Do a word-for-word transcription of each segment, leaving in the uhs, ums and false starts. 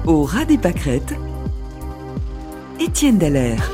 Au ras des pâquerettes, Étienne Dallaire.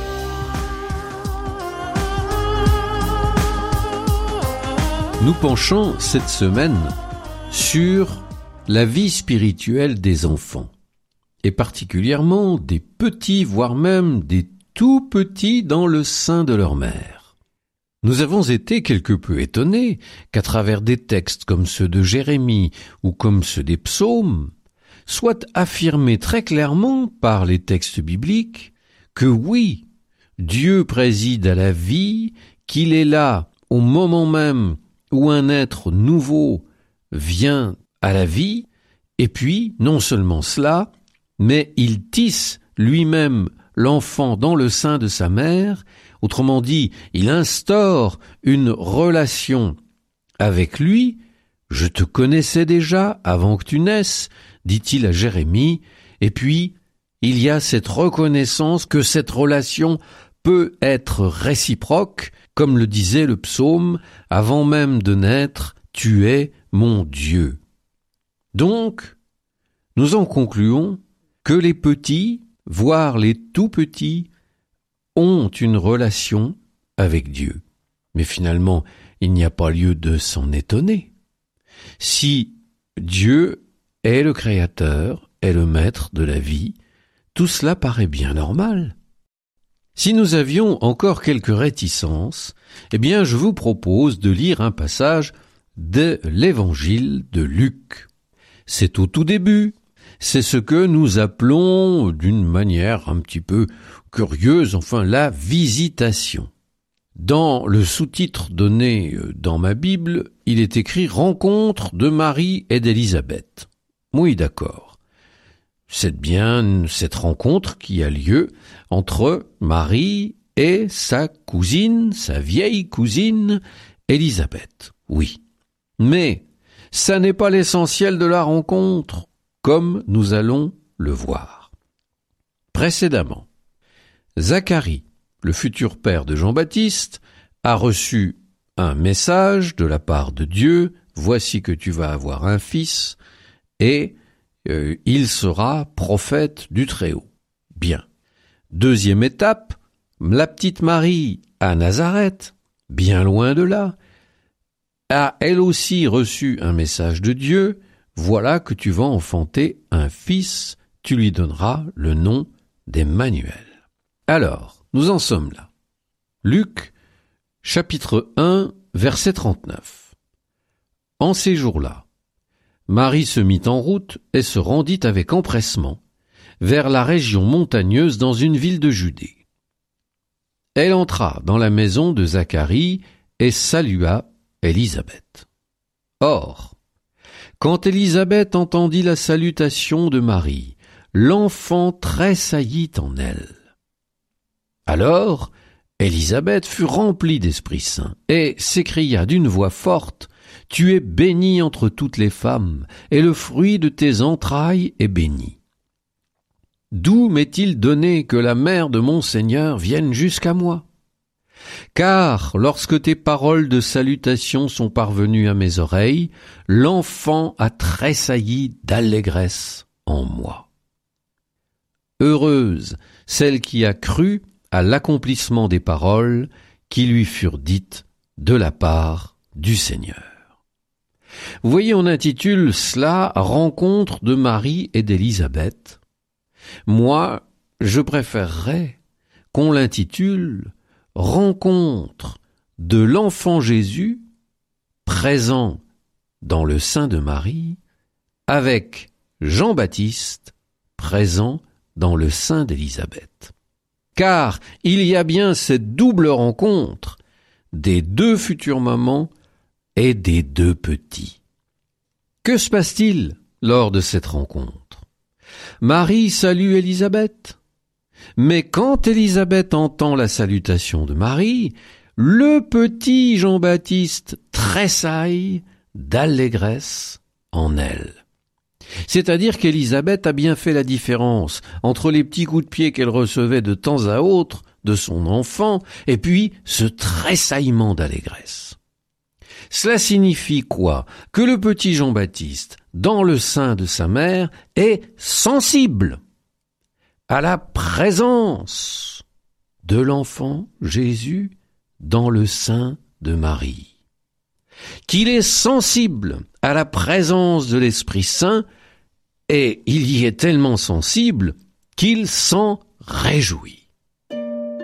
Nous penchons cette semaine sur la vie spirituelle des enfants, et particulièrement des petits, voire même des tout petits dans le sein de leur mère. Nous avons été quelque peu étonnés qu'à travers des textes comme ceux de Jérémie ou comme ceux des psaumes, soit affirmé très clairement par les textes bibliques que oui, Dieu préside à la vie, qu'il est là au moment même où un être nouveau vient à la vie, et puis, non seulement cela, mais il tisse lui-même l'enfant dans le sein de sa mère, autrement dit, il instaure une relation avec lui. Je te connaissais déjà avant que tu naisses, dit-il à Jérémie, et puis il y a cette reconnaissance que cette relation peut être réciproque, comme le disait le psaume, avant même de naître, tu es mon Dieu. Donc, nous en concluons que les petits, voire les tout petits, ont une relation avec Dieu. Mais finalement, il n'y a pas lieu de s'en étonner. Si Dieu est le Créateur, est le maître de la vie, tout cela paraît bien normal. Si nous avions encore quelques réticences, eh bien je vous propose de lire un passage de l'Évangile de Luc. C'est au tout début, c'est ce que nous appelons d'une manière un petit peu curieuse, enfin la visitation. Dans le sous-titre donné dans ma Bible, il est écrit « Rencontre de Marie et d'Élisabeth ». Oui, d'accord. C'est bien cette rencontre qui a lieu entre Marie et sa cousine, sa vieille cousine, Élisabeth. Oui. Mais ça n'est pas l'essentiel de la rencontre, comme nous allons le voir. Précédemment, Zacharie, le futur père de Jean-Baptiste, a reçu un message de la part de Dieu, « Voici que tu vas avoir un fils, et euh, il sera prophète du Très-Haut. » Bien. Deuxième étape, la petite Marie à Nazareth, bien loin de là, a elle aussi reçu un message de Dieu, « Voilà que tu vas enfanter un fils, tu lui donneras le nom d'Emmanuel. » Alors, nous en sommes là. Luc, chapitre un, verset trente-neuf. En ces jours-là, Marie se mit en route et se rendit avec empressement vers la région montagneuse dans une ville de Judée. Elle entra dans la maison de Zacharie et salua Élisabeth. Or, quand Élisabeth entendit la salutation de Marie, l'enfant tressaillit en elle. Alors, Élisabeth fut remplie d'Esprit Saint et s'écria d'une voix forte, « Tu es bénie entre toutes les femmes, et le fruit de tes entrailles est béni. D'où m'est-il donné que la mère de mon Seigneur vienne jusqu'à moi? Car lorsque tes paroles de salutation sont parvenues à mes oreilles, l'enfant a tressailli d'allégresse en moi. Heureuse celle qui a cru à l'accomplissement des paroles qui lui furent dites de la part du Seigneur. » Vous voyez, on intitule cela « Rencontre de Marie et d'Élisabeth ». Moi, je préférerais qu'on l'intitule « Rencontre de l'enfant Jésus présent dans le sein de Marie avec Jean-Baptiste présent dans le sein d'Élisabeth. » Car il y a bien cette double rencontre des deux futures mamans et des deux petits. Que se passe-t-il lors de cette rencontre? Marie salue Élisabeth. Mais quand Élisabeth entend la salutation de Marie, le petit Jean-Baptiste tressaille d'allégresse en elle. C'est-à-dire qu'Élisabeth a bien fait la différence entre les petits coups de pied qu'elle recevait de temps à autre de son enfant et puis ce tressaillement d'allégresse. Cela signifie quoi? Que le petit Jean-Baptiste, dans le sein de sa mère, est sensible à la présence de l'enfant Jésus dans le sein de Marie, qu'il est sensible à la présence de l'Esprit Saint, et il y est tellement sensible qu'il s'en réjouit.